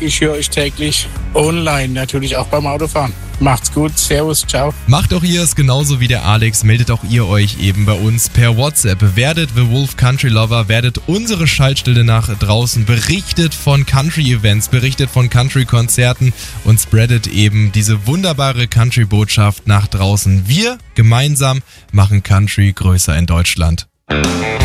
Ich höre euch täglich online, natürlich auch beim Autofahren. Macht's gut, servus, ciao. Macht auch ihr es genauso wie der Alex, meldet auch ihr euch eben bei uns per WhatsApp. Werdet The Wolf Country Lover, werdet unsere Schaltstelle nach draußen, berichtet von Country-Events, berichtet von Country-Konzerten und spreadet eben diese wunderbare Country-Botschaft nach draußen. Wir gemeinsam machen Country größer in Deutschland.